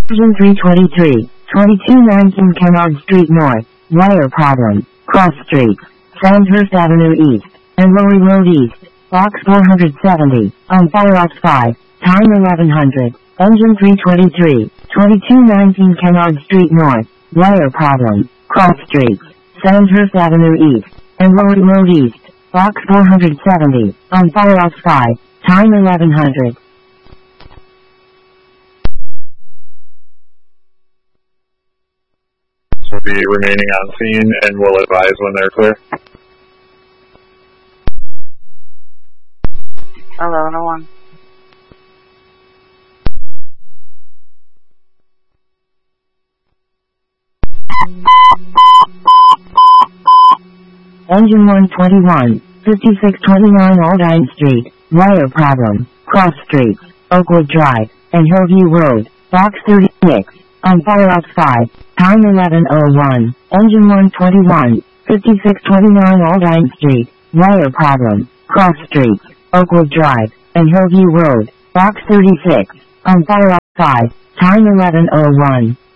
Engine 323, 2219 Kennard Street North, wire problem, cross streets, Sandhurst Avenue East, and Lowry Road East, box 470, on Fireops 5, time 1100, engine 323, 2219 Kennard Street North, wire problem, cross streets, Sandhurst Avenue East, and Lowry Road East, box 470, on Fireops 5, time 1100. Will be remaining on scene and will advise when they're clear. 1101. Engine 121, 5629 Aldine Street, wire problem, cross streets, Oakwood Drive, and Hillview Road, box 36, on Fireops 5, time 1101, engine 121, 5629 Aldine Street, wire problem, cross streets, Oakwood Drive, and Hillview Road, box 36, on Fireops 5, time 1101.